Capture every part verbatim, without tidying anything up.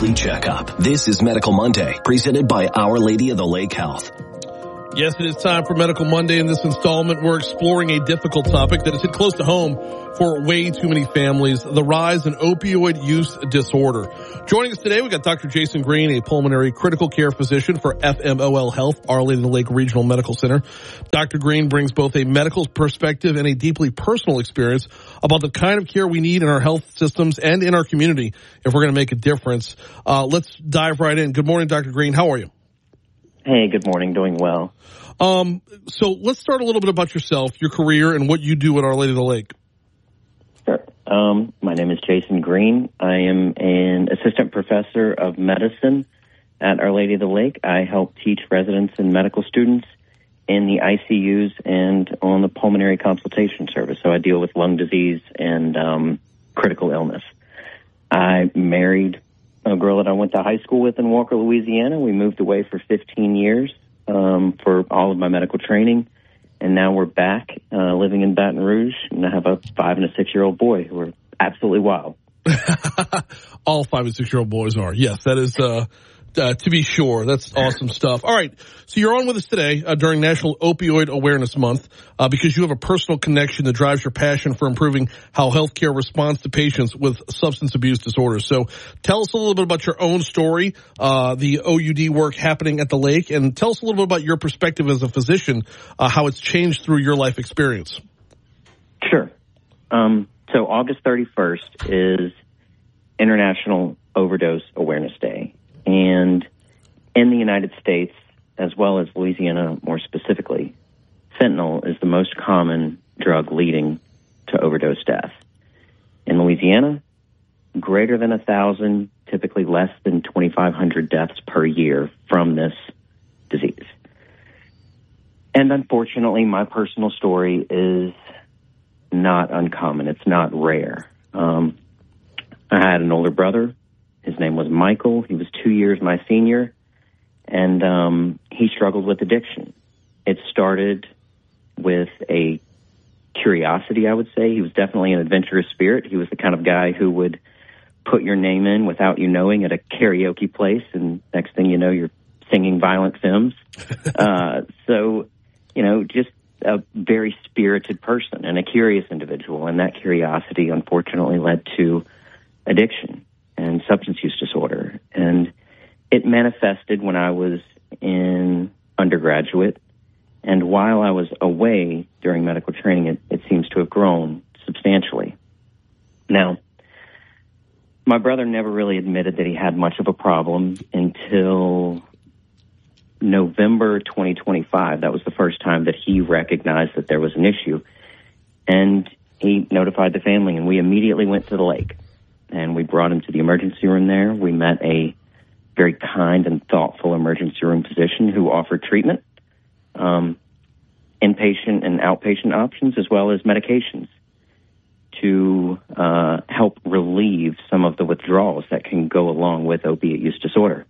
weekly checkup. This is Medical Monday, presented by Our Lady of the Lake Health. Yes, it is time for Medical Monday. In this installment, we're exploring a difficult topic that has hit close to home for way too many families, the rise in opioid use disorder. Joining us today, we got Doctor Jason Green, a pulmonary critical care physician for F M O L Health, Our Lady of the Lake Regional Medical Center. Doctor Green brings both a medical perspective and a deeply personal experience about the kind of care we need in our health systems and in our community if we're going to make a difference. Uh, let's dive right in. Good morning, Doctor Green. How are you? Hey, good morning. Doing well. Um, so let's start a little bit about yourself, your career, and what you do at Our Lady of the Lake. Sure. Um, my name is Jason Green. I am an assistant professor of medicine at Our Lady of the Lake. I help teach residents and medical students in the I C Us and on the pulmonary consultation service. So I deal with lung disease and um, critical illness. I married a girl that I went to high school with in Walker, Louisiana. We moved away for fifteen years um, for all of my medical training. And now we're back uh, living in Baton Rouge, and I have a five and a six-year-old boy who are absolutely wild. All five and six-year-old boys are. Yes, that is uh, uh, to be sure. That's awesome stuff. All right, so you're on with us today uh, during National Opioid Awareness Month uh, because you have a personal connection that drives your passion for improving how healthcare responds to patients with substance abuse disorders. So tell us a little bit about your own story, uh, the O U D work happening at the lake, and tell us a little bit about your perspective as a physician, uh, how it's changed through your life experience. Sure. Um, so August thirty-first is International Overdose Awareness Day. And in the United States, as well as Louisiana more specifically, fentanyl is the most common drug leading to overdose death. In Louisiana, greater than one thousand, typically less than twenty-five hundred deaths per year from this disease. And unfortunately, my personal story is not uncommon. It's not rare. Um, I had an older brother. His name was Michael. He was two years my senior, and um, he struggled with addiction. It started with a curiosity, I would say. He was definitely an adventurous spirit. He was the kind of guy who would put your name in without you knowing at a karaoke place, and next thing you know, you're singing Violent Femmes. uh, so, you know, just a very spirited person and a curious individual, and that curiosity, unfortunately, led to addiction and substance use disorder. And it manifested when I was in undergraduate. And while I was away during medical training, it, it seems to have grown substantially. Now, my brother never really admitted that he had much of a problem until November twenty twenty-five. That was the first time that he recognized that there was an issue. And he notified the family, and we immediately went to the lake. And we brought him to the emergency room there. We met a very kind and thoughtful emergency room physician who offered treatment, um, inpatient and outpatient options, as well as medications to uh, help relieve some of the withdrawals that can go along with opiate use disorder.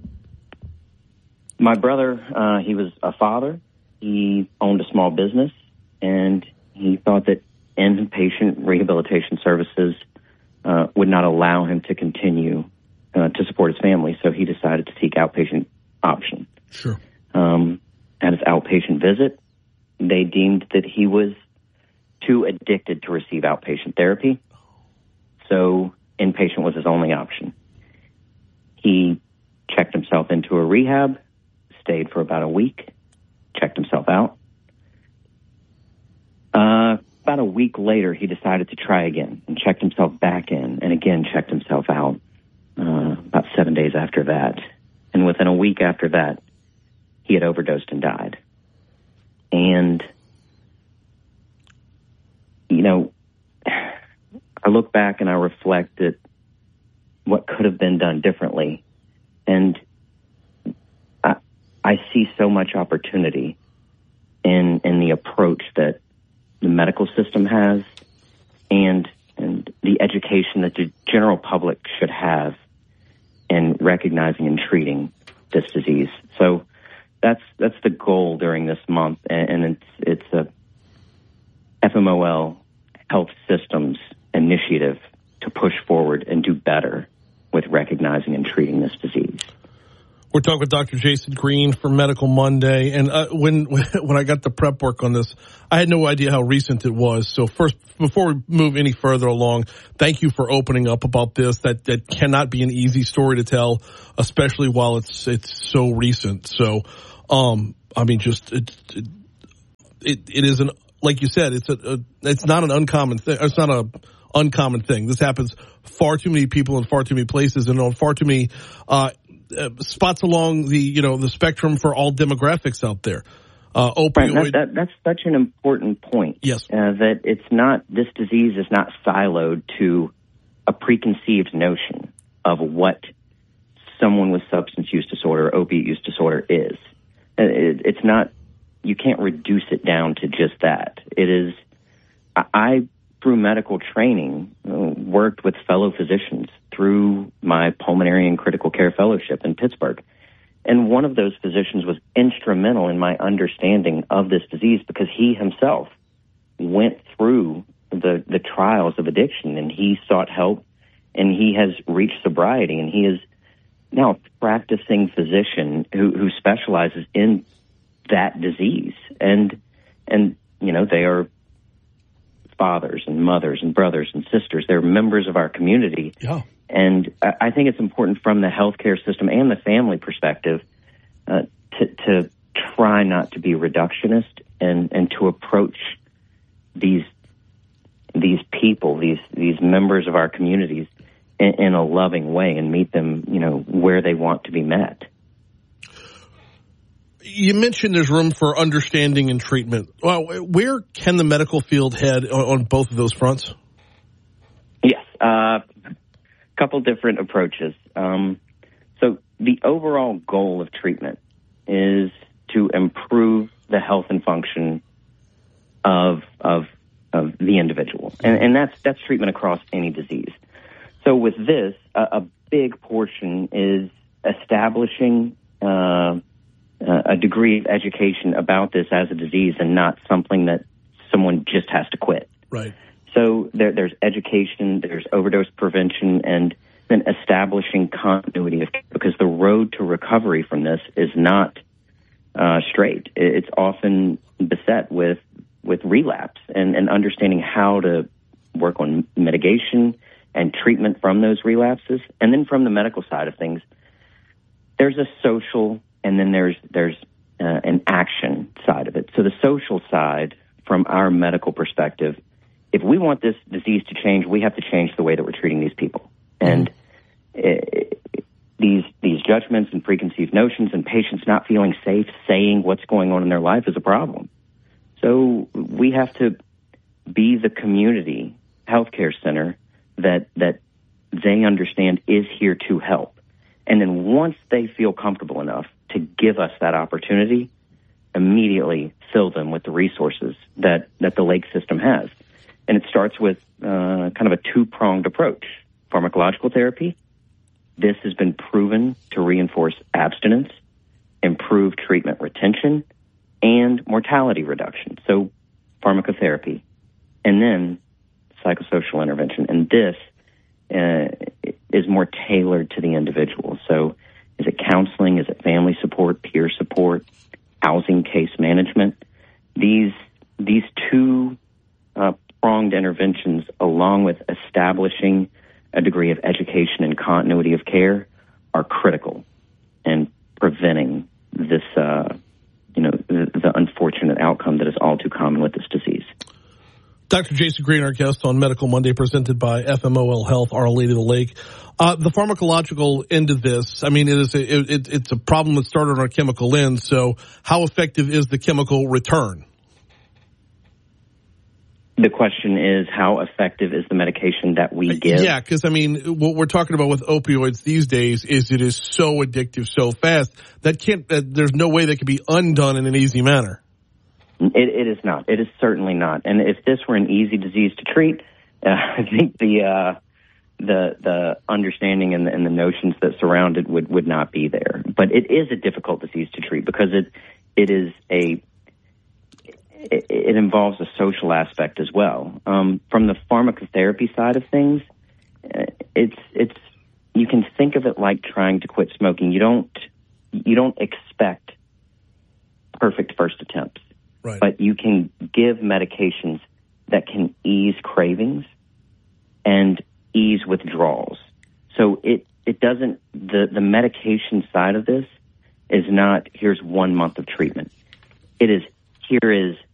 My brother, uh, he was a father. He owned a small business, and he thought that inpatient rehabilitation services Uh, would not allow him to continue uh, to support his family, so he decided to seek outpatient option. Sure. Um, at his outpatient visit, they deemed that he was too addicted to receive outpatient therapy, so inpatient was his only option. He checked himself into a rehab, stayed for about a week, checked himself out. Uh, About a week later, he decided to try again and checked himself back in and again checked himself out uh, about seven days after that. And within a week after that, he had overdosed and died. And, you know, I look back and I reflect at what could have been done differently. And I, I see so much opportunity in in the approach that the medical system has, and and the education that the general public should have in recognizing and treating this disease. So that's that's the goal during this month, and, and it's it's a F M O L Health Systems initiative to push forward and do better with recognizing and treating this disease. We're talking with Doctor Jason Green for Medical Monday, and uh, when when I got the prep work on this, I had no idea how recent it was. So first, before we move any further along, thank you for opening up about this. That that cannot be an easy story to tell, especially while it's it's so recent. So, um, I mean, just it it, it, it is an like you said, it's a, a it's not an uncommon thing. It's not a uncommon thing. This happens far too many people in far too many places and on far too many uh, uh, spots along the you know the spectrum for all demographics out there. Uh, opioid. Right, that, that, that's such an important point. Yes, uh, that it's not this disease is not siloed to a preconceived notion of what someone with substance use disorder or opiate use disorder is. It, it's not. You can't reduce it down to just that. It is. I. Through medical training, uh, worked with fellow physicians through my pulmonary and critical care fellowship in Pittsburgh. And one of those physicians was instrumental in my understanding of this disease because he himself went through the, the trials of addiction and he sought help and he has reached sobriety and he is now a practicing physician who, who specializes in that disease. And, and, you know, they are fathers and mothers and brothers and sisters. They're members of our community. Yeah. And I think it's important from the healthcare system and the family perspective uh, to, to try not to be reductionist and, and to approach these these people, these these members of our communities in, in a loving way and meet them, you know, where they want to be met. You mentioned there's room for understanding and treatment. Well, where can the medical field head on, on both of those fronts? Yes, a uh, couple different approaches. Um, so the overall goal of treatment is to improve the health and function of of, of the individual, and, and that's that's treatment across any disease. So with this, a, a big portion is establishing Uh, Uh, a degree of education about this as a disease and not something that someone just has to quit. Right. So there, there's education, there's overdose prevention, and then establishing continuity of care because the road to recovery from this is not uh, straight. It's often beset with with relapse and, and understanding how to work on mitigation and treatment from those relapses. And then from the medical side of things, there's a social and then there's there's uh, an action side of it. So the social side, from our medical perspective, if we want this disease to change, we have to change the way that we're treating these people. Mm-hmm. And it, these these judgments and preconceived notions and patients not feeling safe saying what's going on in their life is a problem. So we have to be the community healthcare center that that they understand is here to help. And then once they feel comfortable enough to give us that opportunity, immediately fill them with the resources that, that the Lake system has. And it starts with uh, kind of a two-pronged approach. Pharmacological therapy. This has been proven to reinforce abstinence, improve treatment retention, and mortality reduction. So pharmacotherapy. And then psychosocial intervention. And this uh, is more tailored to the individual. So is it counseling? Is it family support, peer support, housing case management? These these two uh, pronged interventions, along with establishing a degree of education and continuity of care, are critical in preventing this, uh, you know, the, the unfortunate outcome that is all too common with this disease. Doctor Jason Green, our guest on Medical Monday, presented by F M O L Health, Our Lady of the Lake. Uh, the pharmacological end of this, I mean, it is a, it, it's a problem that started on our chemical end. So how effective is the chemical return? The question is, how effective is the medication that we give? Yeah, because, I mean, what we're talking about with opioids these days is it is so addictive so fast that can't, that there's no way that can be undone in an easy manner. It, it is not. It is certainly not. And if this were an easy disease to treat, uh, I think the uh, the the understanding and the, and the notions that surround it would, would not be there. But it is a difficult disease to treat because it it is a it, it involves a social aspect as well. Um, from the pharmacotherapy side of things, uh, it's it's you can of it like trying to quit smoking. You don't you don't expect perfect first attempts, right. but you can give medications that can ease cravings and ease withdrawals. So it it doesn't the the medication side of this is not here's one month of treatment. It is here is